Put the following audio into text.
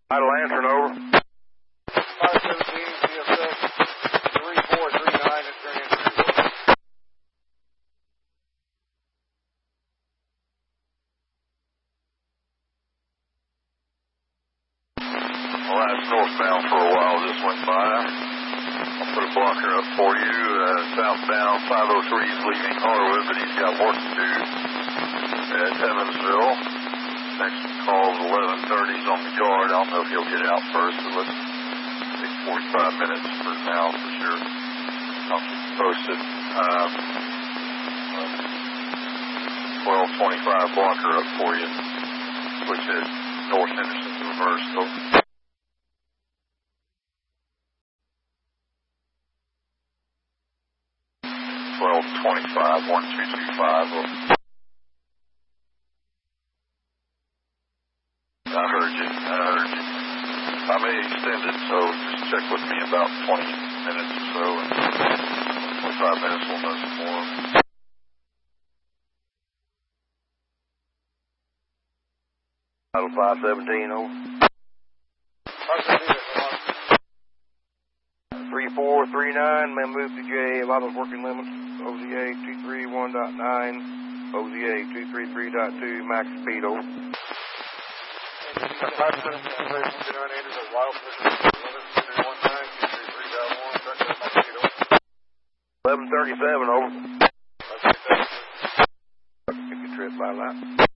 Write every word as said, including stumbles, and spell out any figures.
Vital Lantern, over. five seventeen, C S X, three four three nine, and turn in three. Well, that's northbound for a while, just went by. I'll put a blocker up for you. Uh, southbound five oh three is leaving Harwood, but he's got work to do at Evansville. Next call is eleven thirty. He's on the yard. I don't know if he'll get out first, but let's take forty-five minutes for now for sure. I'll keep you posted. Um, twelve twenty-five blocker up for you, which is North Henderson to reverse. So. twelve twenty-five, one two two five. I heard you, I heard you. I may extend it, so just check with me about twenty minutes or so, and twenty-five minutes we'll know some more. Vital five seventeen, over. five seventeen, three four three nine, may move to J, Vital's working limits, O Z A two three one point nine, O Z A two three three point two, max speed, over. five seventeen, operation nine Andrews at Wild Position, eleven three one nine, two three three point one, track that max speed, over. eleven thirty-seven, over. eleven thirty-seven. Pick your trip by line.